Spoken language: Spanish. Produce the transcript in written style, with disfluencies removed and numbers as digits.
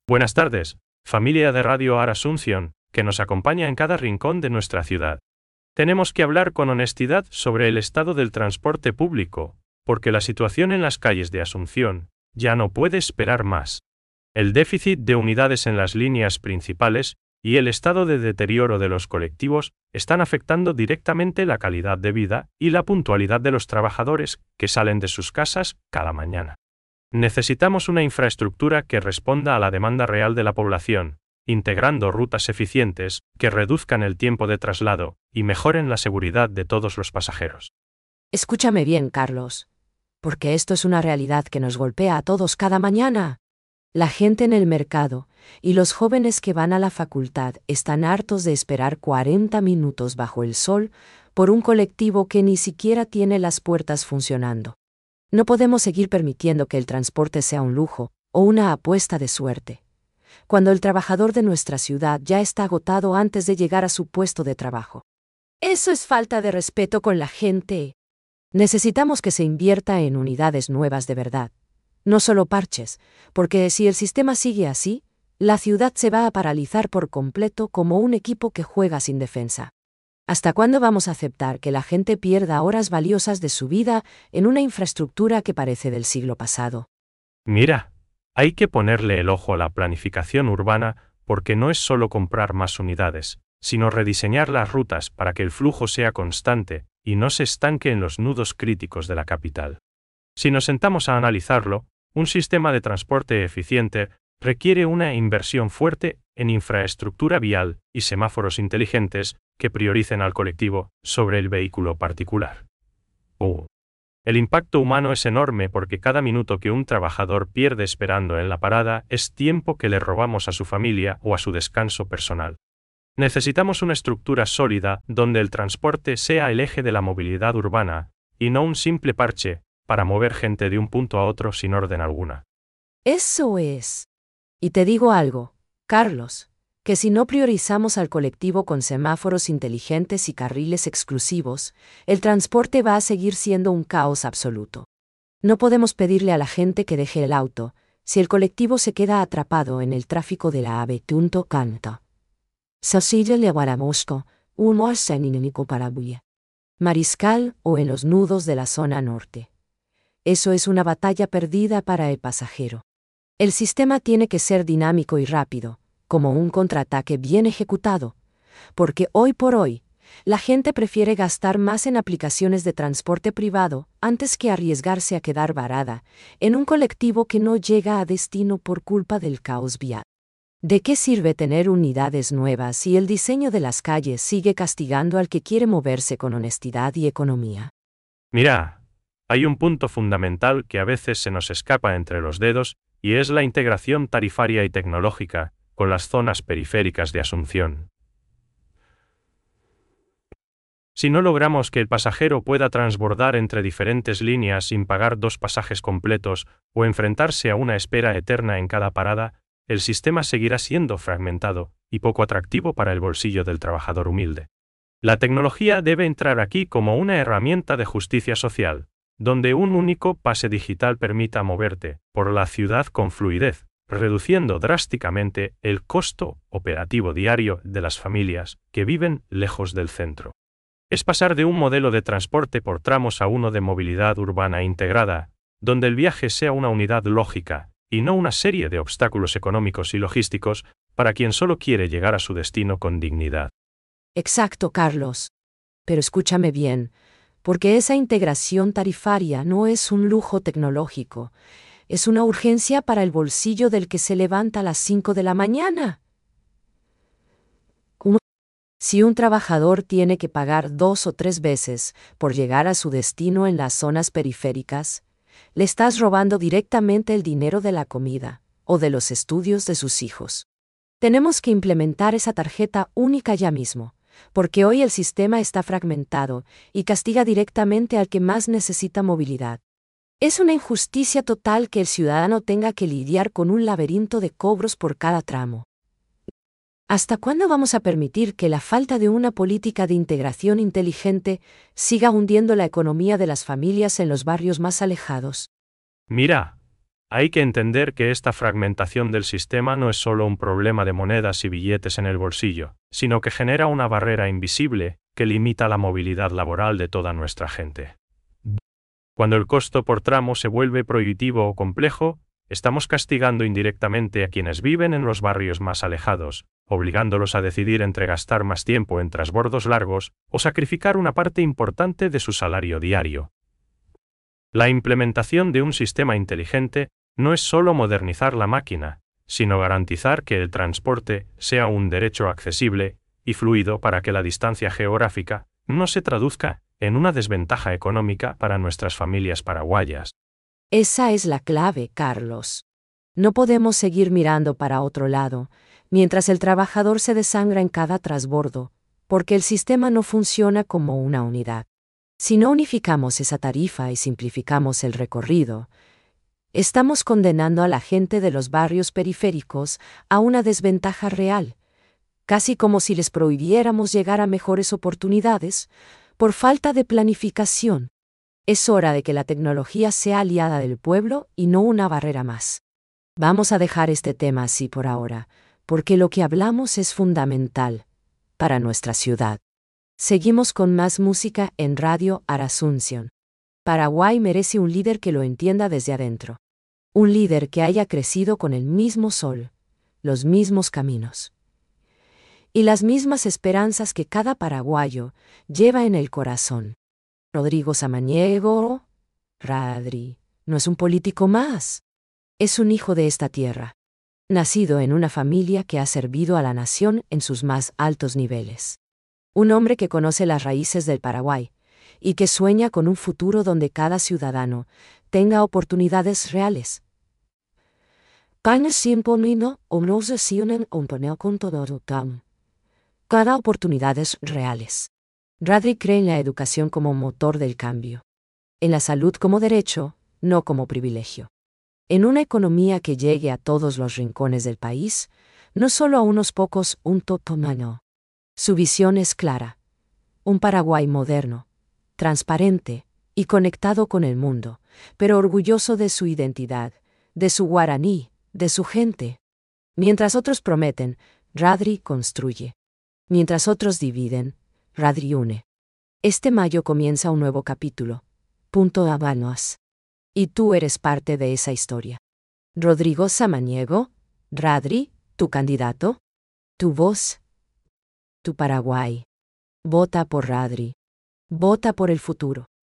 Buenas tardes, familia de Radio Ar Asunción, que nos acompaña en cada rincón de nuestra ciudad. Tenemos que hablar con honestidad sobre el estado del transporte público, porque la situación en las calles de Asunción ya no puede esperar más. El déficit de unidades en las líneas principales y el estado de deterioro de los colectivos están afectando directamente la calidad de vida y la puntualidad de los trabajadores que salen de sus casas cada mañana. Necesitamos una infraestructura que responda a la demanda real de la población, integrando rutas eficientes que reduzcan el tiempo de traslado y mejoren la seguridad de todos los pasajeros. Escúchame bien, Carlos, porque esto es una realidad que nos golpea a todos cada mañana. La gente en el mercado y los jóvenes que van a la facultad están hartos de esperar 40 minutos bajo el sol por un colectivo que ni siquiera tiene las puertas funcionando. No podemos seguir permitiendo que el transporte sea un lujo o una apuesta de suerte, cuando el trabajador de nuestra ciudad ya está agotado antes de llegar a su puesto de trabajo. Eso es falta de respeto con la gente. Necesitamos que se invierta en unidades nuevas de verdad, no solo parches, porque si el sistema sigue así, la ciudad se va a paralizar por completo como un equipo que juega sin defensa. ¿Hasta cuándo vamos a aceptar que la gente pierda horas valiosas de su vida en una infraestructura que parece del siglo pasado? Mira, hay que ponerle el ojo a la planificación urbana porque no es solo comprar más unidades, sino rediseñar las rutas para que el flujo sea constante y no se estanque en los nudos críticos de la capital. Si nos sentamos a analizarlo, un sistema de transporte eficiente requiere una inversión fuerte en infraestructura vial y semáforos inteligentes que prioricen al colectivo sobre el vehículo particular. El impacto humano es enorme porque cada minuto que un trabajador pierde esperando en la parada es tiempo que le robamos a su familia o a su descanso personal. Necesitamos una estructura sólida donde el transporte sea el eje de la movilidad urbana y no un simple parche para mover gente de un punto a otro sin orden alguna. Eso es. Y te digo algo, Carlos, que si no priorizamos al colectivo con semáforos inteligentes y carriles exclusivos, el transporte va a seguir siendo un caos absoluto. No podemos pedirle a la gente que deje el auto, si el colectivo se queda atrapado en el tráfico de la AVE. Canta. Sasille Guaramosco, un enemigo para Buye. Mariscal o en los nudos de la zona norte. Eso es una batalla perdida para el pasajero. El sistema tiene que ser dinámico y rápido, como un contraataque bien ejecutado, porque hoy por hoy, la gente prefiere gastar más en aplicaciones de transporte privado antes que arriesgarse a quedar varada en un colectivo que no llega a destino por culpa del caos vial. ¿De qué sirve tener unidades nuevas si el diseño de las calles sigue castigando al que quiere moverse con honestidad y economía? Mira, hay un punto fundamental que a veces se nos escapa entre los dedos y es la integración tarifaria y tecnológica con las zonas periféricas de Asunción. Si no logramos que el pasajero pueda transbordar entre diferentes líneas sin pagar dos pasajes completos o enfrentarse a una espera eterna en cada parada, el sistema seguirá siendo fragmentado y poco atractivo para el bolsillo del trabajador humilde. La tecnología debe entrar aquí como una herramienta de justicia social, donde un único pase digital permita moverte por la ciudad con fluidez, reduciendo drásticamente el costo operativo diario de las familias que viven lejos del centro. Es pasar de un modelo de transporte por tramos a uno de movilidad urbana integrada, donde el viaje sea una unidad lógica y no una serie de obstáculos económicos y logísticos para quien solo quiere llegar a su destino con dignidad. Exacto, Carlos. Pero escúchame bien, porque esa integración tarifaria no es un lujo tecnológico, es una urgencia para el bolsillo del que se levanta a las 5 de la mañana. Si un trabajador tiene que pagar 2 o 3 veces por llegar a su destino en las zonas periféricas, le estás robando directamente el dinero de la comida o de los estudios de sus hijos. Tenemos que implementar esa tarjeta única ya mismo, porque hoy el sistema está fragmentado y castiga directamente al que más necesita movilidad. Es una injusticia total que el ciudadano tenga que lidiar con un laberinto de cobros por cada tramo. ¿Hasta cuándo vamos a permitir que la falta de una política de integración inteligente siga hundiendo la economía de las familias en los barrios más alejados? Mira, Hay que entender que esta fragmentación del sistema no es solo un problema de monedas y billetes en el bolsillo, sino que genera una barrera invisible que limita la movilidad laboral de toda nuestra gente. Cuando el costo por tramo se vuelve prohibitivo o complejo, estamos castigando indirectamente a quienes viven en los barrios más alejados, obligándolos a decidir entre gastar más tiempo en transbordos largos o sacrificar una parte importante de su salario diario. La implementación de un sistema inteligente no es solo modernizar la máquina, sino garantizar que el transporte sea un derecho accesible y fluido para que la distancia geográfica no se traduzca en una desventaja económica para nuestras familias paraguayas. Esa es la clave, Carlos. No podemos seguir mirando para otro lado, mientras el trabajador se desangra en cada transbordo, porque el sistema no funciona como una unidad. Si no unificamos esa tarifa y simplificamos el recorrido, estamos condenando a la gente de los barrios periféricos a una desventaja real, casi como si les prohibiéramos llegar a mejores oportunidades por falta de planificación. Es hora de que la tecnología sea aliada del pueblo y no una barrera más. Vamos a dejar este tema así por ahora, porque lo que hablamos es fundamental para nuestra ciudad. Seguimos con más música en Radio Asunción. Paraguay merece un líder que lo entienda desde adentro. Un líder que haya crecido con el mismo sol, los mismos caminos y las mismas esperanzas que cada paraguayo lleva en el corazón. Rodrigo Samaniego, Radri, no es un político más. Es un hijo de esta tierra, nacido en una familia que ha servido a la nación en sus más altos niveles. Un hombre que conoce las raíces del Paraguay y que sueña con un futuro donde cada ciudadano tenga oportunidades reales. Cada oportunidades reales. Radri cree en la educación como motor del cambio. En la salud como derecho, no como privilegio. En una economía que llegue a todos los rincones del país, no solo a unos pocos, un totomano. Su visión es clara. Un Paraguay moderno, transparente y conectado con el mundo, pero orgulloso de su identidad, de su guaraní, de su gente. Mientras otros prometen, Radri construye. Mientras otros dividen, Radri une. Este mayo comienza un nuevo capítulo. Punto Habanos. Y tú eres parte de esa historia. Rodrigo Samaniego, Radri, tu candidato, tu voz, tu Paraguay. Vota por Radri. Vota por el futuro.